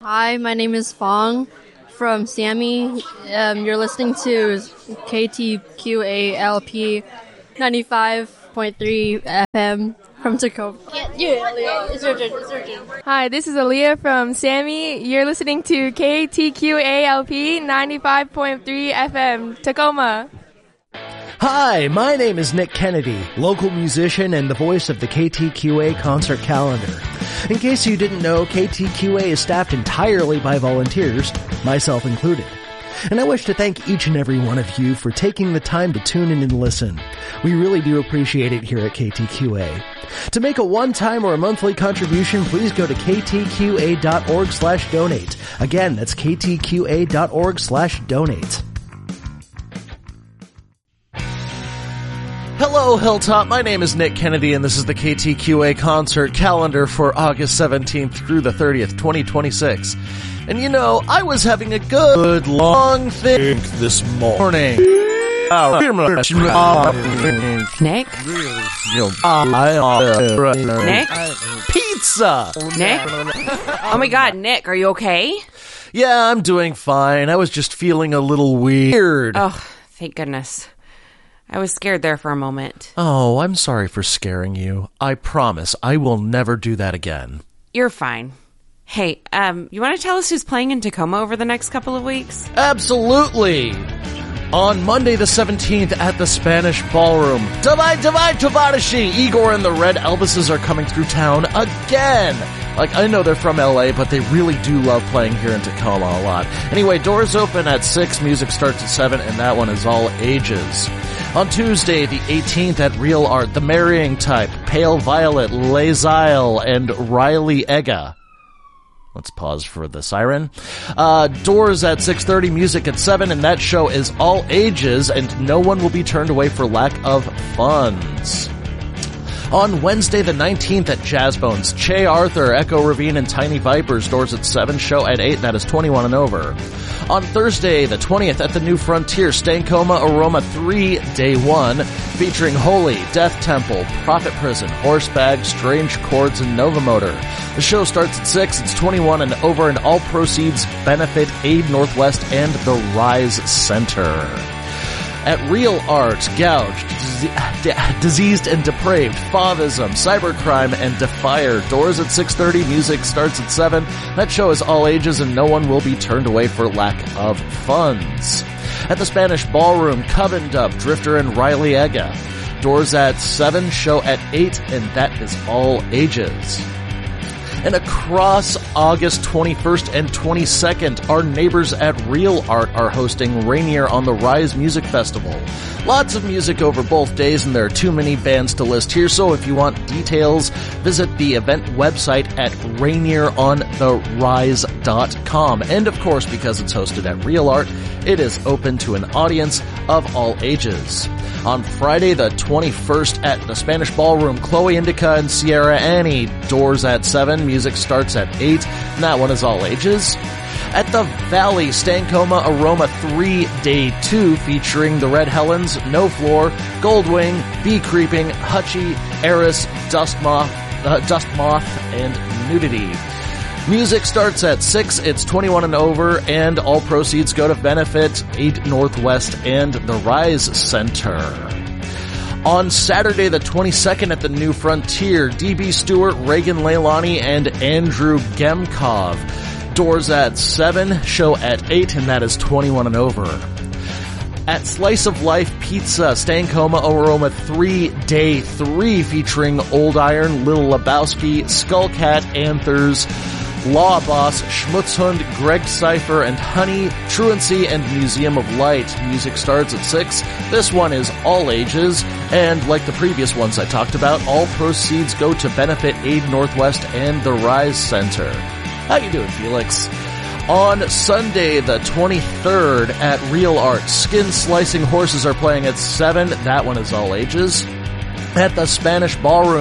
Hi, my name is Fong from Sammy. You're listening to KTQALP 95.3 FM from Tacoma. It's your turn. Hi, this is Aaliyah from Sammy. You're listening to KTQALP 95.3 FM, Tacoma. Hi, my name is Nick Kennedy, local musician and the voice of the KTQA concert calendar. In case you didn't know, KTQA is staffed entirely by volunteers, myself included. And I wish to thank each and every one of you for taking the time to tune in and listen. We really do appreciate it here at KTQA. To make a one-time or a monthly contribution, please go to ktqa.org/donate. Again, that's ktqa.org/donate. Hello, Hilltop. My name is Nick Kennedy, and this is the KTQA concert calendar for August 17th through the 30th, 2026. And you know, I was having a good long think this morning. Nick? Nick? Pizza! Nick? Oh my god, Nick, are you okay? Yeah, I'm doing fine. I was just feeling a little weird. Oh, thank goodness. I was scared there for a moment. Oh, I'm sorry for scaring you. I promise I will never do that again. You're fine. Hey, you want to tell us who's playing in Tacoma over the next couple of weeks? Absolutely! On Monday the 17th at the Spanish Ballroom, Davai Tovarishi, Igor and the Red Elvises are coming through town again! Like, I know they're from LA, but they really do love playing here in Tacoma a lot. Anyway, doors open at 6, music starts at 7, and that one is all ages. On Tuesday, the 18th at Real Art, The Marrying Type, Pale Violet, Lazile, and Riley Ega. Let's pause for the siren. Doors at 6:30, music at 7, and that show is all ages, and no one will be turned away for lack of funds. On Wednesday the 19th at Jazz Bones, Che Arthur, Echo Ravine, and Tiny Vipers, doors at 7, show at 8, that is 21 and over. On Thursday the 20th at the New Frontier, Stankoma Aroma 3, Day 1, featuring Holy, Death Temple, Prophet Prison, Horsebag, Strange Chords, and Nova Motor. The show starts at 6, it's 21 and over, and all proceeds benefit Aid Northwest and the Rise Center. At Real Art, Gouged, Diseased and Depraved, Fauvism, Cybercrime, and Defier. Doors at 6:30, music starts at 7. That show is all ages and no one will be turned away for lack of funds. At the Spanish Ballroom, Coven Dub, Drifter, and Riley Ega. Doors at 7, show at 8, and that is all ages. And across August 21st and 22nd, our neighbors at Real Art are hosting Rainier on the Rise Music Festival. Lots of music over both days, and there are too many bands to list here, so if you want details, visit the event website at rainierontherise.com. And of course, because it's hosted at Real Art, it is open to an audience of all ages. On Friday the 21st at the Spanish Ballroom, Chloe Indica and Sierra Annie, doors at 7, music starts at 8, and that one is all ages. At the Valley, Stankoma Aroma 3, Day 2, featuring the Red Helens, No Floor, Goldwing, Bee Creeping, Hutchie, Eris, Dust Moth, and Nudity. Music starts at 6, it's 21 and over, and all proceeds go to benefit Aid Northwest and the Rise Center. On Saturday the 22nd at the New Frontier, D.B. Stewart, Reagan Leilani, and Andrew Gemkov. Doors at 7, show at 8, and that is 21 and over. At Slice of Life Pizza, Stankoma Aroma 3, Day 3, featuring Old Iron, Little Lebowski, Skullcat, Anthers, Law Boss, Schmutzhund, Greg Cypher, and Honey, Truancy, and Museum of Light. Music starts at 6. This one is all ages, and like the previous ones I talked about, all proceeds go to benefit Aid Northwest and the Rise Center. How you doing, Felix? On Sunday the 23rd at Real Art, Skin Slicing Horses are playing at 7. That one is all ages. At the Spanish Ballroom,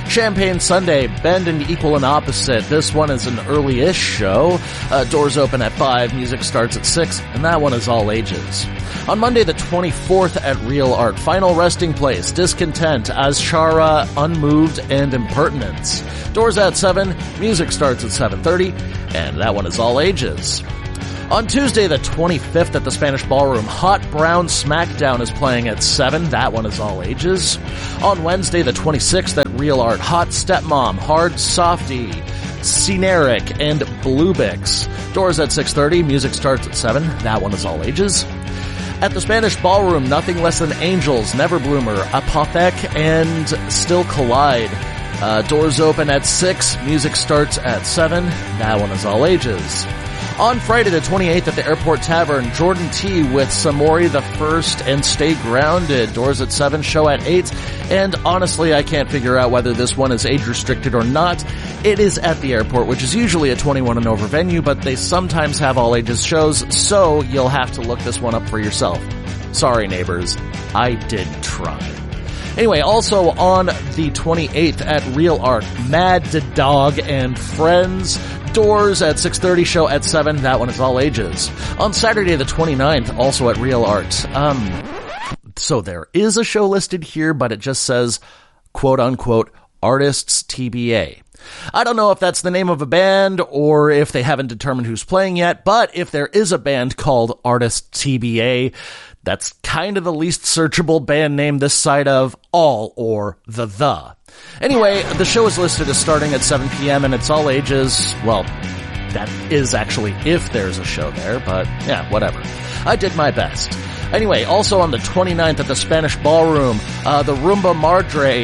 Champagne Sunday, Bend and Equal and Opposite. This one is an early-ish show. Doors open at 5, music starts at 6, and that one is all ages. On Monday the 24th at Real Art, Final Resting Place, Discontent, Azshara, Unmoved, and Impertinence. Doors at 7, music starts at 7:30, and that one is all ages. On Tuesday the 25th at the Spanish Ballroom, Hot Brown Smackdown is playing at 7. That one is all ages. On Wednesday the 26th at Real Art, Hot Stepmom, Hard Softy, Sceneric, and Bluebix. Doors at 6:30, music starts at 7. That one is all ages. At the Spanish Ballroom, Nothing Less Than Angels, Neverbloomer, Apothec, and Still Collide. Doors open at 6, music starts at 7. That one is all ages. On Friday the 28th at the Airport Tavern, Jordan T with Samori the First and Stay Grounded. Doors at 7, show at 8. And honestly, I can't figure out whether this one is age restricted or not. It is at the airport, which is usually a 21 and over venue, but they sometimes have all ages shows, so you'll have to look this one up for yourself. Sorry, neighbors. I did try. Anyway, also on the 28th at Real Art, Mad Dog and Friends. Doors at 6:30, show at 7. That one is all ages. On Saturday the 29th, also at Real Art. So there is a show listed here, but it just says, quote unquote, Artists TBA. I don't know if that's the name of a band or if they haven't determined who's playing yet, but if there is a band called Artists TBA, that's kind of the least searchable band name this side of All or The. Anyway, the show is listed as starting at 7 p.m. and it's all ages. Well, that is actually if there's a show there, but yeah, whatever. I did my best. Anyway, also on the 29th at the Spanish Ballroom, the Rumba Madre,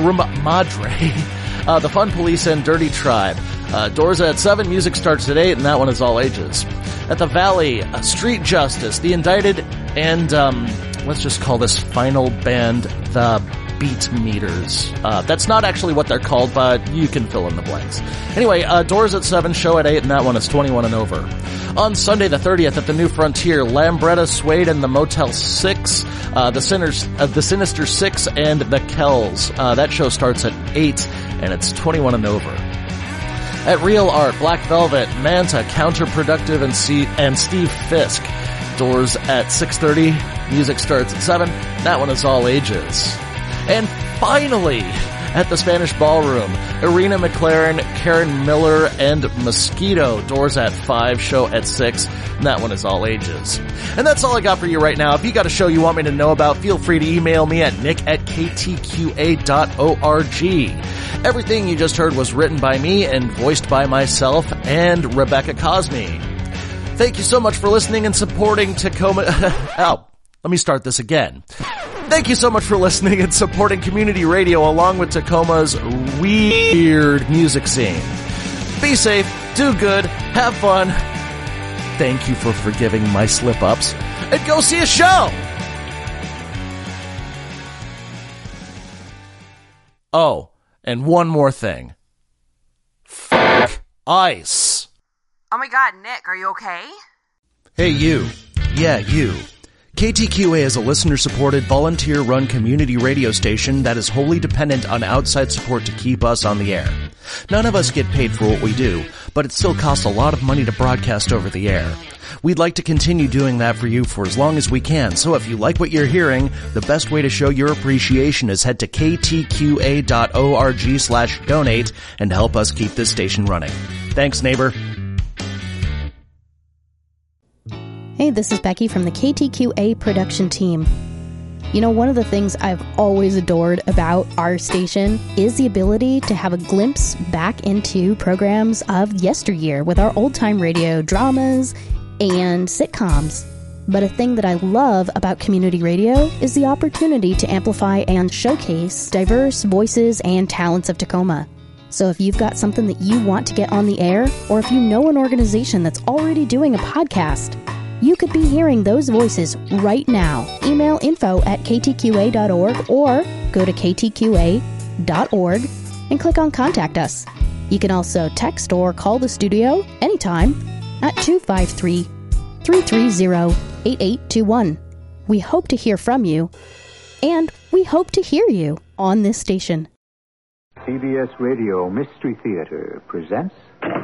the Fun Police and Dirty Tribe. Doors at 7, music starts at 8, and that one is all ages. At the Valley, Street Justice, The Indicted, and let's just call this final band the Beat Meters. That's not actually what they're called, but you can fill in the blanks. Anyway, Doors at 7, show at 8, and that one is 21 and over. On Sunday the 30th at the New Frontier, Lambretta, Suede, and the Motel 6, the Sinister Six, and the Kells. That show starts at 8, and it's 21 and over. At Real Art, Black Velvet, Manta, Counterproductive, and Steve Fisk. Doors at 6:30, music starts at 7. That one is all ages. And finally, at the Spanish Ballroom, Irina McLaren, Karen Miller, and Mosquito. Doors at 5, show at 6, and that one is all ages. And that's all I got for you right now. If you got a show you want me to know about, feel free to email me at nick@ktqa.org. Everything you just heard was written by me and voiced by myself and Rebecca Cosme. Thank you so much for listening and supporting Tacoma... let me start this again. Thank you so much for listening and supporting community radio along with Tacoma's weird music scene. Be safe, do good, have fun. Thank you for forgiving my slip-ups, and go see a show! Oh, and one more thing. Fuck ice. Oh my god, Nick, are you okay? Hey, you. Yeah, you. KTQA is a listener-supported, volunteer-run community radio station that is wholly dependent on outside support to keep us on the air. None of us get paid for what we do, but it still costs a lot of money to broadcast over the air. We'd like to continue doing that for you for as long as we can, so if you like what you're hearing, the best way to show your appreciation is head to ktqa.org/donate and help us keep this station running. Thanks, neighbor. Hey, this is Becky from the KTQA production team. You know, one of the things I've always adored about our station is the ability to have a glimpse back into programs of yesteryear with our old-time radio dramas and sitcoms. But a thing that I love about community radio is the opportunity to amplify and showcase diverse voices and talents of Tacoma. So if you've got something that you want to get on the air, or if you know an organization that's already doing a podcast, you could be hearing those voices right now. Email info@ktqa.org or go to ktqa.org and click on Contact Us. You can also text or call the studio anytime at 253-330-8821. We hope to hear from you, and we hope to hear you on this station. CBS Radio Mystery Theater presents...